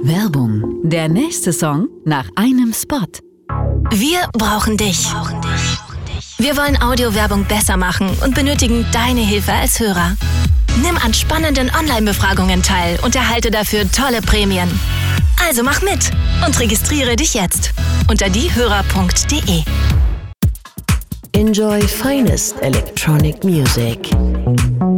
Werbung. Der nächste Song nach einem Spot. Wir brauchen dich. Wir wollen Audiowerbung besser machen und benötigen deine Hilfe als Hörer. Nimm an spannenden Online-Befragungen teil und erhalte dafür tolle Prämien. Also mach mit und registriere dich jetzt unter diehörer.de. Enjoy finest electronic music.